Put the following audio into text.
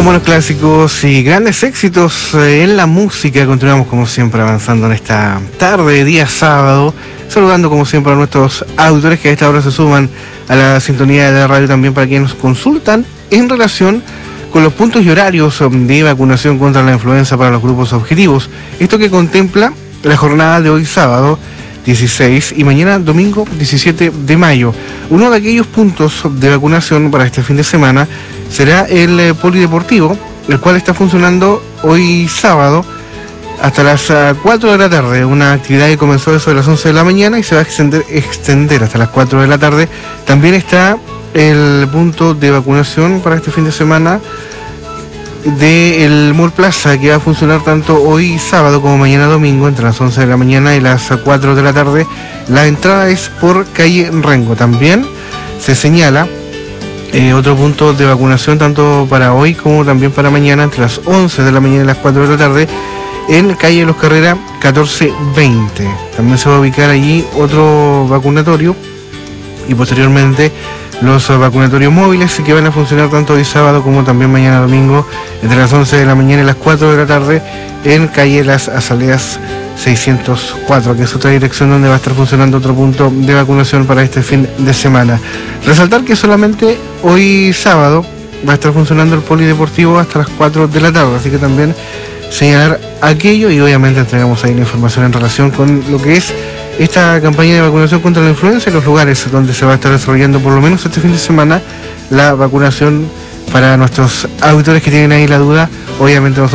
Con buenos clásicos y grandes éxitos en la música, continuamos como siempre avanzando en esta tarde, día sábado, saludando como siempre a nuestros auditores que a esta hora se suman a la sintonía de la radio, también para quienes nos consultan en relación con los puntos y horarios de vacunación contra la influenza para los grupos objetivos. Esto que contempla la jornada de hoy sábado 16 y mañana domingo 17 de mayo. Uno de aquellos puntos de vacunación para este fin de semana será el polideportivo, el cual está funcionando hoy sábado hasta las 4 de la tarde, una actividad que comenzó eso de las 11 de la mañana y se va a extender hasta las 4 de la tarde. También está el punto de vacunación para este fin de semana del Mall Plaza, que va a funcionar tanto hoy sábado como mañana domingo entre las 11 de la mañana y las 4 de la tarde. La entrada es por calle Rengo. También se señala otro punto de vacunación tanto para hoy como también para mañana entre las 11 de la mañana y las 4 de la tarde en calle Los Carrera 1420. También se va a ubicar allí otro vacunatorio y posteriormente los vacunatorios móviles que van a funcionar tanto hoy sábado como también mañana domingo entre las 11 de la mañana y las 4 de la tarde en calle Las Azaleas 604, que es otra dirección donde va a estar funcionando otro punto de vacunación para este fin de semana. Resaltar que solamente hoy sábado va a estar funcionando el polideportivo hasta las 4 de la tarde, así que también señalar aquello y obviamente entregamos ahí la información en relación con lo que es esta campaña de vacunación contra la influenza y los lugares donde se va a estar desarrollando por lo menos este fin de semana la vacunación para nuestros auditores que tienen ahí la duda. Obviamente nosotros